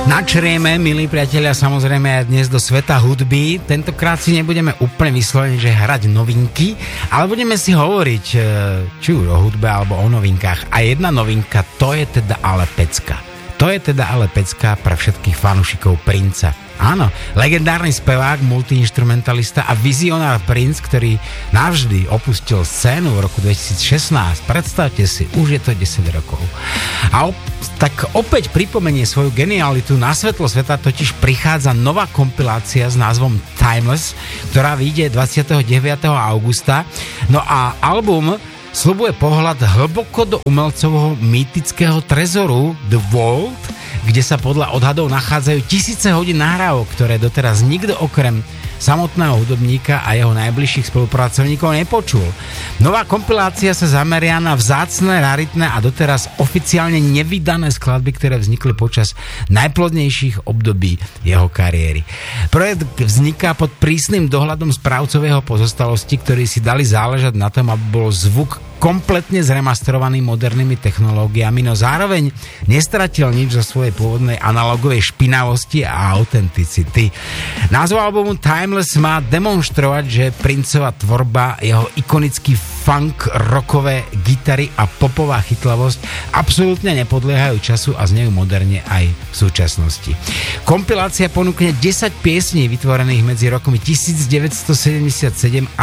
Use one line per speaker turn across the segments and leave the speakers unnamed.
Načrieme, milí priatelia, samozrejme aj dnes do sveta hudby. Tentokrát si nebudeme úplne vyslovene, že hrať novinky, ale budeme si hovoriť či už o hudbe alebo o novinkách. A jedna novinka, to je teda ale pecka. To je teda ale pecka pre všetkých fanúšikov Princa. Áno, legendárny spevák, multiinstrumentalista a vizionár Prince, ktorý navždy opustil scénu v roku 2016. Predstavte si, už je to 10 rokov. A tak opäť pripomenie svoju genialitu. Na svetlo sveta totiž prichádza nová kompilácia s názvom Timeless, ktorá vyjde 29. augusta. No a album sľubuje pohľad hlboko do umelcovho mýtického trezoru The Vault, kde sa podľa odhadov nachádzajú tisíce hodín nahrávok, ktoré doteraz nikto okrem samotného hudobníka a jeho najbližších spolupracovníkov nepočul. Nová kompilácia sa zameria na vzácne, raritné a doteraz oficiálne nevydané skladby, ktoré vznikli počas najplodnejších období jeho kariéry. Projekt vzniká pod prísnym dohľadom správcov jeho pozostalosti, ktorí si dali záležať na tom, aby bol zvuk kompletne zremasterovaný modernými technológiami, no zároveň nestratil nič zo svojej pôvodnej analogovej špinavosti a autenticity. Názov albumu Timeless má demonštrovať, že Princova tvorba, jeho ikonický funk, rockové gitary a popová chytlavosť absolútne nepodliehajú času a znejú moderne aj v súčasnosti. Kompilácia ponúkne 10 piesní vytvorených medzi rokmi 1977 a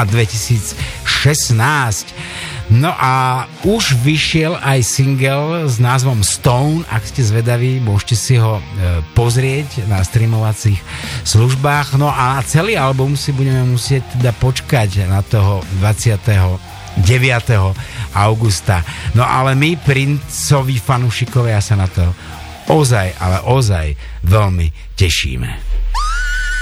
2016. No a už vyšiel aj single s názvom Stone. Ak ste zvedaví, môžete si ho pozrieť na streamovacích službách. No a celý album si budeme musieť teda počkať na toho 29. augusta. No ale my, Princovi fanúšikovia, sa na to ozaj, ale ozaj veľmi tešíme.